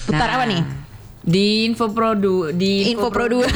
Putar apa nih? Di Info Pro 2. Info Pro 2.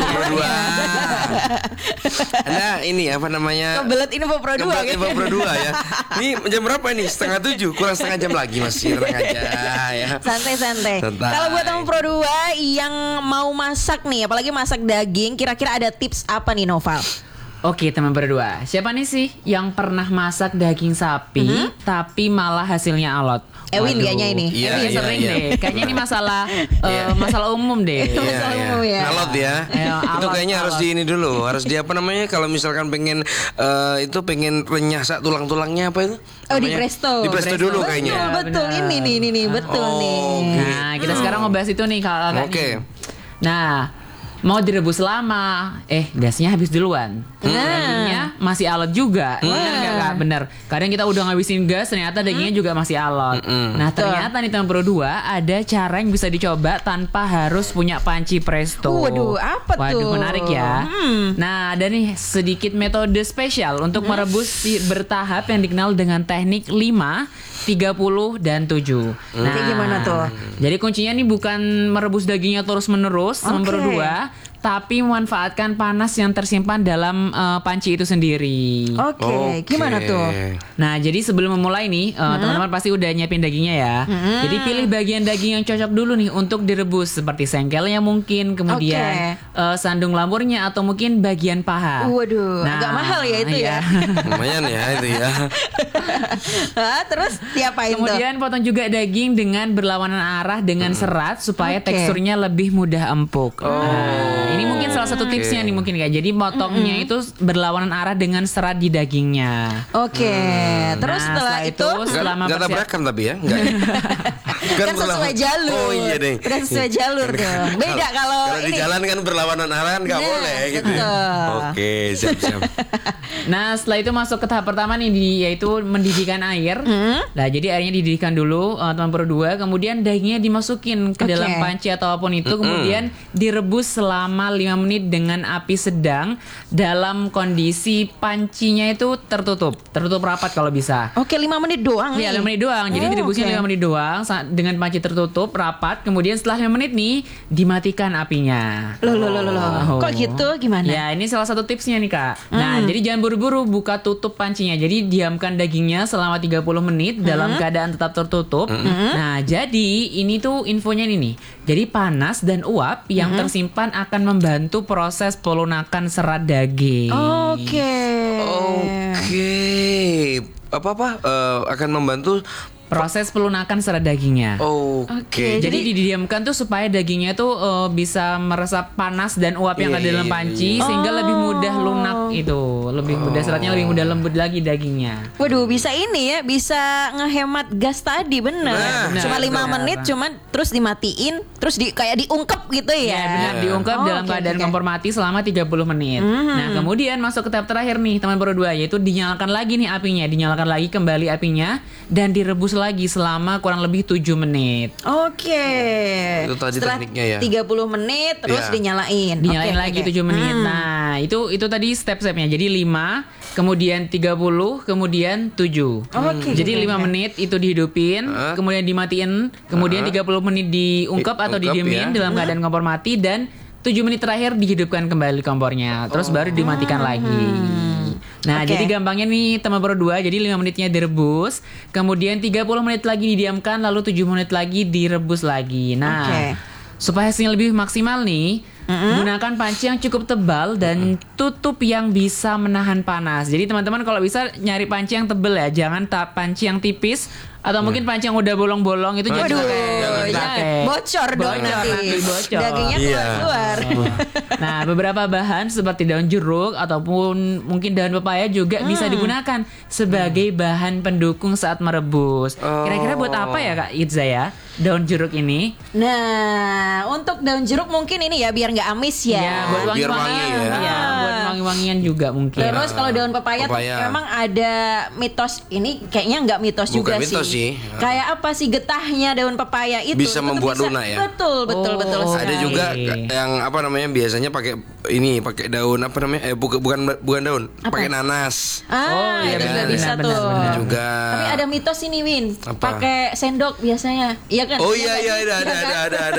Anda ini apa namanya? Kebelet Info Pro 2 Kebelet Info Pro 2 ya. Ini jam berapa nih? 6:30. Kurang setengah jam lagi masih tenang aja ya. Santai-santai. Santai. Kalau buat teman Pro 2 yang mau masak nih, apalagi masak daging, kira-kira ada tips apa nih Noval? Oke teman berdua, siapa nih sih yang pernah masak daging sapi tapi malah hasilnya alot? Ewin Waduh. kayaknya ini. Iya, Ewin iya, sering iya. deh. Kayaknya ini masalah masalah umum deh. Masalah umum ya. Alot ya. Itu Alot, kayaknya harus alot. di ini dulu. Harus di apa namanya? Kalau misalkan pengen itu pengen renyah sak tulang-tulangnya apa itu? Oh, di Namanya? presto. Di presto dulu Betul, kayaknya. betul. Benar. Ini nih, betul nih. Nah, kita sekarang mau bahas itu nih kalau agak Oke. nih. Nah, mau direbus lama, gasnya habis duluan. Dagingnya masih alot juga. Bener nggak, Kak? Bener. Kadang kita udah ngabisin gas, ternyata dagingnya juga masih alot. Nah, ternyata nih teman Pro 2 ada cara yang bisa dicoba tanpa harus punya panci presto. Waduh, apa tuh? Waduh, menarik ya. Nah, ada nih sedikit metode spesial untuk merebus bertahap yang dikenal dengan teknik 5, 30 dan 7. Kayak gimana tuh? Jadi kuncinya nih bukan merebus dagingnya terus-menerus teman Pro 2, tapi memanfaatkan panas yang tersimpan dalam panci itu sendiri. Oke, gimana tuh? Nah, jadi sebelum memulai nih, teman-teman pasti udah nyiapin dagingnya ya. Jadi pilih bagian daging yang cocok dulu nih untuk direbus, seperti sengkelnya mungkin, kemudian sandung lamurnya atau mungkin bagian paha. Waduh, Nah, agak mahal ya itu ya. Lumayan ya itu ya. Terus diapain tuh? Kemudian potong juga daging dengan berlawanan arah dengan serat supaya Oke. teksturnya lebih mudah empuk. Nah, ini mungkin salah satu tipsnya nih mungkin Kak. Jadi potongnya itu berlawanan arah dengan serat di dagingnya. Oke, terus Nah, setelah itu selama Enggak persiap- tabrakan tapi ya, enggak. kan sesuai jalur. Oh iya deh. Udah sesuai jalur dong. Beda kalau di ini. jalan kan berlawanan arah kan nggak Nah, boleh gitu. betul. Oke, siap-siap. Nah, setelah itu masuk ke tahap pertama nih yaitu mendidihkan air. Nah, jadi airnya dididihkan dulu teman Pro 2, kemudian dagingnya dimasukin ke dalam panci atau apapun itu, kemudian direbus selama 5 menit dengan api sedang dalam kondisi pancinya itu tertutup rapat kalau bisa. Oke, 5 menit doang nih. Iya, 5 menit doang. Jadi direbusnya 5 menit doang dengan panci tertutup rapat. Kemudian setelah 5 menit nih dimatikan apinya. Loh. Oh. Kok gitu? Gimana? Ya, ini salah satu tipsnya nih, Kak. Nah, jadi jangan buru-buru buka tutup pancinya. Jadi diamkan dagingnya selama 30 menit dalam keadaan tetap tertutup. Nah, jadi ini tuh infonya ini nih. Jadi panas dan uap yang tersimpan akan membantu proses pelunakan serat daging. Oke. Apa akan membantu. Proses pelunakan serat dagingnya. Oke. Jadi didiamkan tuh supaya dagingnya tuh bisa meresap panas dan uap yang ada dalam panci sehingga lebih mudah lunak itu, lebih mudah seratnya lebih mudah lembut lagi dagingnya. Waduh, bisa ini ya, bisa ngehemat gas tadi, bener. benar, Cuma 5 benar. menit, cuman terus dimatiin, terus kayak diungkep gitu ya. Ya benar, diungkap dalam keadaan kompor mati selama 30 menit. Nah, kemudian masuk ke tahap terakhir nih teman Pro 2, yaitu dinyalakan lagi nih apinya, dinyalakan lagi kembali apinya dan direbus lagi selama kurang lebih 7 menit. Oke. Itu tadi Setelah tekniknya ya. 30 menit terus Iya. dinyalain. Dinyalain Oke, lagi oke. 7 menit. Nah, itu tadi step-stepnya. Jadi 5, kemudian 30, kemudian 7. Oke, Jadi oke, 5 oke. menit itu dihidupin, kemudian dimatiin, kemudian 30 menit diungkap atau Ungkap, didiemin ya. dalam keadaan kompor mati, dan 7 menit terakhir dihidupkan kembali kompornya. Terus baru dimatikan lagi. Nah, Oke. jadi gampangnya nih teman Pro 2, jadi 5 menitnya direbus, kemudian 30 menit lagi didiamkan, lalu 7 menit lagi direbus lagi. Nah, Oke. supaya hasilnya lebih maksimal nih, gunakan panci yang cukup tebal dan tutup yang bisa menahan panas. Jadi teman-teman kalau bisa nyari panci yang tebal ya, jangan panci yang tipis atau mungkin panci yang udah bolong-bolong itu jangan Waduh, dipakai. ya, bocor dong nanti. Bocor. Dagingnya Iya. keluar. Nah, beberapa bahan seperti daun jeruk ataupun mungkin daun pepaya juga bisa digunakan sebagai bahan pendukung saat merebus. Kira-kira buat apa ya Kak Itza ya? Daun jeruk ini? Nah, untuk daun jeruk mungkin ini ya biar nggak amis ya. Ya, buat Biar wangi-wangian. wangi ya. Iya, buat wangi-wangian juga mungkin. Terus kalau daun pepaya tuh Pepaya. memang ada mitos, ini kayaknya nggak mitos Bukan juga mitos sih. Kayak apa sih getahnya daun pepaya itu? Bisa Itu membuat bisa- lunak ya? Betul, betul, Oh, betul ada sekali. Ada juga Oke. yang apa namanya biasanya pakai daun apa namanya bukan daun, Apa? pakai nanas. Ah, iya, itu juga benar, bisa benar, tuh. benar, benar. Juga. Tapi ada mitos ini Win, Apa? pakai sendok biasanya, iya kan? Oh Iya iya nggak iya sih? ada Iya kan? ada